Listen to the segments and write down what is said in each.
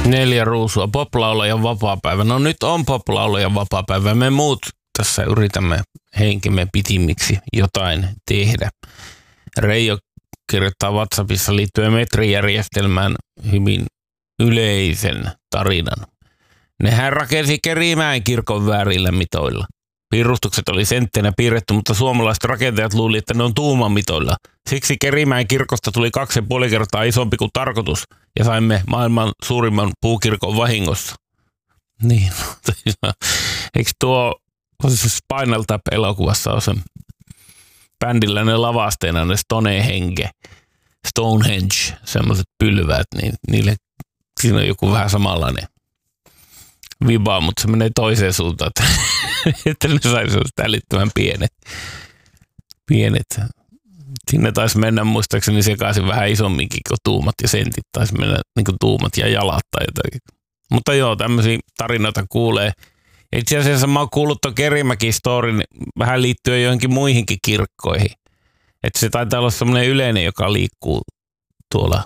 4 ruusua, poplaulajan vapaapäivä. No nyt on poplaulajan vapaapäivä. Me muut tässä yritämme henkimme pitimiksi jotain tehdä. Reijo kirjoittaa WhatsAppissa liittyen metrijärjestelmään hyvin yleisen tarinan. Nehän rakensi Kerimäen kirkon väärillä mitoilla. Piirustukset oli sentteinä piirretty, mutta suomalaiset rakentajat luuli, että ne on tuumamitoilla. Siksi Kerimäen kirkosta tuli 2,5 kertaa isompi kuin tarkoitus ja saimme maailman suurimman puukirkon vahingossa. Niin, eikö tuo Spinal Tap-elokuvassa ole se bändillä ne lavasteena, ne Stonehenge, semmoiset pylväät, niin niille siinä on joku vähän samanlainen viba, mutta se menee toiseen suuntaan, että ne saisi olla älyttömän pienet. Sinne taisi mennä muistaakseni sekaisin vähän isomminkin kuin tuumat ja sentit, taisi mennä niin kuin tuumat ja jalat tai jotakin. Mutta joo, tämmöisiä tarinoita kuulee. Itse asiassa mä oon kuullut tuon Kerimäki-storin vähän liittyen johonkin muihinkin kirkkoihin. Että se taitaa olla semmoinen yleinen, joka liikkuu tuolla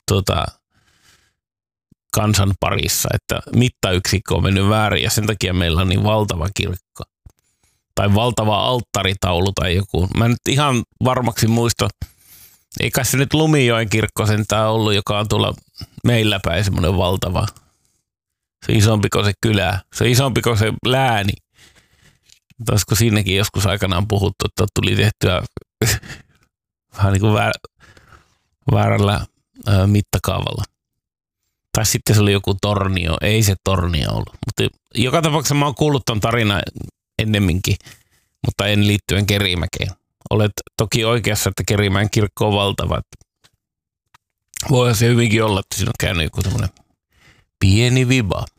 kansan parissa, että mittayksikkö on mennyt väärin ja sen takia meillä on niin valtava kirkko. Tai valtava alttaritaulu tai joku. Mä nyt ihan varmaksi muista, eikä se nyt Lumijoen kirkko sentään ollut, joka on tuolla meillä päin semmoinen valtava. Se isompi kuin se kylä, se isompi kuin se lääni. Olisiko siinäkin joskus aikanaan puhuttu, että tuli tehtyä vähän niin kuin väärällä mittakaavalla. Tai sitten se oli joku tornio, ei se tornio ollut. Mutta joka tapauksessa mä oon kuullut ton tarinan ennemminkin, mutta en liittyen Kerimäkeen. Olet toki oikeassa, että Kerimäen kirkko on valtava. Voihan se hyvinkin olla, että siinä on käynyt joku tämmöinen pieni viba.